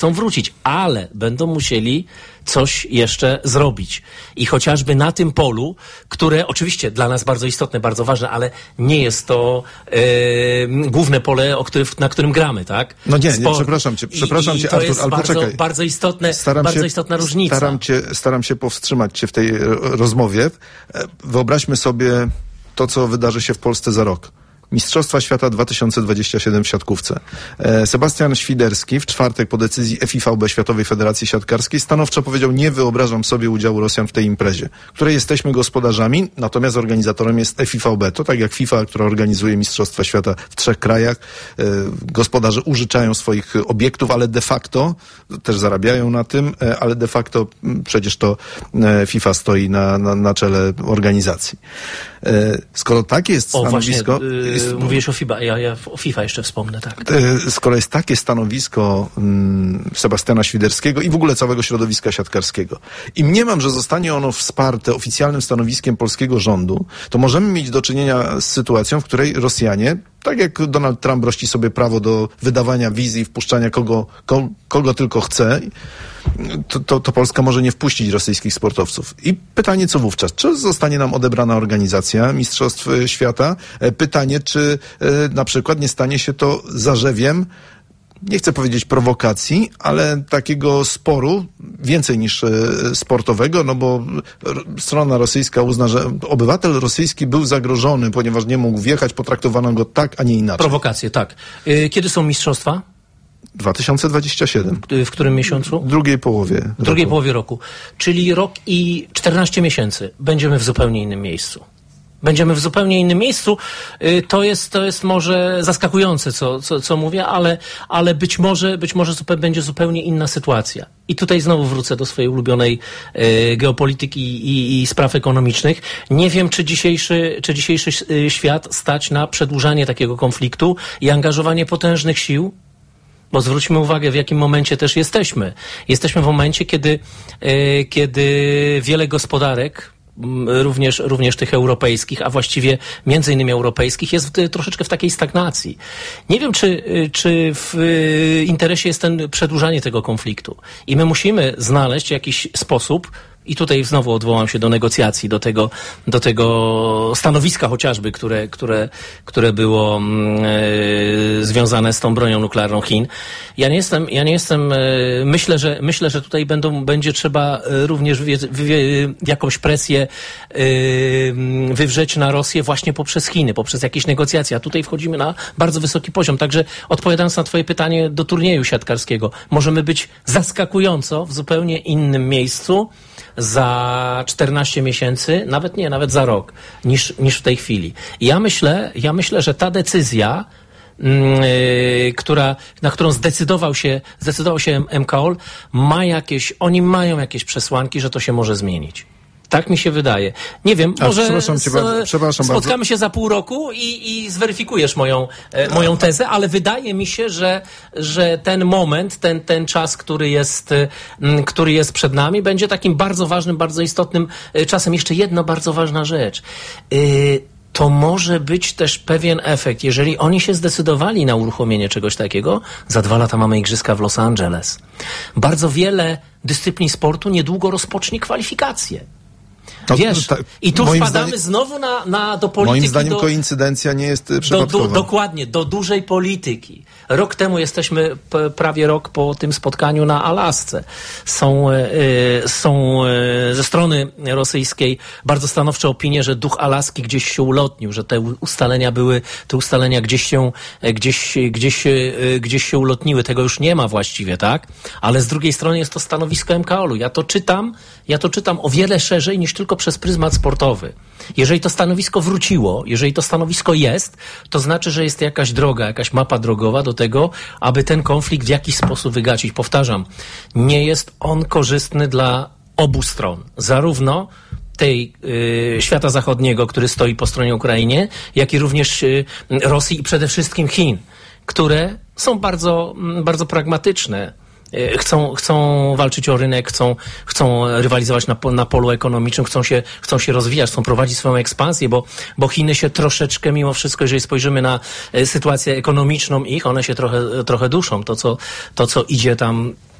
chcą wrócić, ale będą musieli coś jeszcze zrobić. I chociażby na tym polu, które oczywiście dla nas bardzo istotne, bardzo ważne, ale nie jest to główne pole, na którym gramy, tak? No nie, przepraszam cię, to Artur, jest ale poczekaj. bardzo istotna różnica. Staram się powstrzymać cię w tej rozmowie. Wyobraźmy sobie to, co wydarzy się w Polsce za rok. Mistrzostwa Świata 2027 w siatkówce. Sebastian Świderski w czwartek po decyzji FIVB, Światowej Federacji Siatkarskiej, stanowczo powiedział: nie wyobrażam sobie udziału Rosjan w tej imprezie, której jesteśmy gospodarzami, natomiast organizatorem jest FIVB. To tak jak FIFA, która organizuje Mistrzostwa Świata w 3 krajach. Gospodarze użyczają swoich obiektów, ale de facto też zarabiają na tym, ale de facto przecież to FIFA stoi na czele organizacji. Skoro takie jest stanowisko... Mówisz o FIFA, ja o FIFA jeszcze wspomnę, tak. Skoro jest takie stanowisko Sebastiana Świderskiego i w ogóle całego środowiska siatkarskiego i mniemam, że zostanie ono wsparte oficjalnym stanowiskiem polskiego rządu, to możemy mieć do czynienia z sytuacją, w której Rosjanie, tak jak Donald Trump rości sobie prawo do wydawania wiz i wpuszczania kogo tylko chce, to Polska może nie wpuścić rosyjskich sportowców. I pytanie, co wówczas? Czy zostanie nam odebrana organizacja Mistrzostw Świata? Pytanie, czy na przykład nie stanie się to zarzewiem, nie chcę powiedzieć prowokacji, ale takiego sporu, więcej niż sportowego, no bo strona rosyjska uzna, że obywatel rosyjski był zagrożony, ponieważ nie mógł wjechać, potraktowano go tak, a nie inaczej. Prowokacje, tak. Kiedy są mistrzostwa? 2027. W którym miesiącu? W drugiej połowie roku. Czyli rok i 14 miesięcy. Będziemy w zupełnie innym miejscu. To jest może zaskakujące, co mówię, ale być może będzie zupełnie inna sytuacja. I tutaj znowu wrócę do swojej ulubionej geopolityki i spraw ekonomicznych. Nie wiem, czy dzisiejszy świat stać na przedłużanie takiego konfliktu i angażowanie potężnych sił. Bo zwróćmy uwagę, w jakim momencie też jesteśmy. Jesteśmy w momencie, kiedy wiele gospodarek, również tych europejskich, a właściwie między innymi europejskich, jest troszeczkę w takiej stagnacji. Nie wiem, czy w interesie jest przedłużanie tego konfliktu. I my musimy znaleźć jakiś sposób, i tutaj znowu odwołam się do negocjacji, do tego stanowiska chociażby, które było związane z tą bronią nuklearną Chin. Ja nie jestem, myślę, że tutaj będzie trzeba również jakąś presję wywrzeć na Rosję właśnie poprzez Chiny, poprzez jakieś negocjacje. A tutaj wchodzimy na bardzo wysoki poziom. Także odpowiadając na twoje pytanie do turnieju siatkarskiego, możemy być zaskakująco w zupełnie innym miejscu za 14 miesięcy, nawet za rok, niż w tej chwili. Ja myślę, że ta decyzja, na którą zdecydował się MKOL, oni mają jakieś przesłanki, że to się może zmienić. Tak mi się wydaje. Nie wiem, może spotkamy się za pół roku i zweryfikujesz moją tezę, ale wydaje mi się, że ten moment, ten czas, który jest przed nami, będzie takim bardzo ważnym, bardzo istotnym czasem. Jeszcze jedna bardzo ważna rzecz. To może być też pewien efekt. Jeżeli oni się zdecydowali na uruchomienie czegoś takiego, za 2 lata mamy igrzyska w Los Angeles. Bardzo wiele dyscyplin sportu niedługo rozpocznie kwalifikacje. Wiesz, i tu wpadamy znowu do polityki. Moim zdaniem koincydencja nie jest przypadkowa. Dokładnie, do dużej polityki. Rok temu jesteśmy, prawie rok po tym spotkaniu na Alasce. Są ze strony rosyjskiej bardzo stanowcze opinie, że duch Alaski gdzieś się ulotnił, że te ustalenia gdzieś się ulotniły. Tego już nie ma właściwie, tak? Ale z drugiej strony jest to stanowisko MKOL-u. Ja to czytam o wiele szerzej niż tylko przez pryzmat sportowy. Jeżeli to stanowisko wróciło, jeżeli to stanowisko jest, to znaczy, że jest jakaś droga, jakaś mapa drogowa do tego, aby ten konflikt w jakiś sposób wygacić. Powtarzam, nie jest on korzystny dla obu stron. Zarówno tej świata zachodniego, który stoi po stronie Ukrainy, jak i również Rosji i przede wszystkim Chin, które są bardzo, bardzo pragmatyczne. chcą walczyć o rynek, chcą rywalizować na polu ekonomicznym, chcą się rozwijać, chcą prowadzić swoją ekspansję, bo Chiny się troszeczkę mimo wszystko, jeżeli spojrzymy na sytuację ekonomiczną one się trochę duszą. To, co idzie tam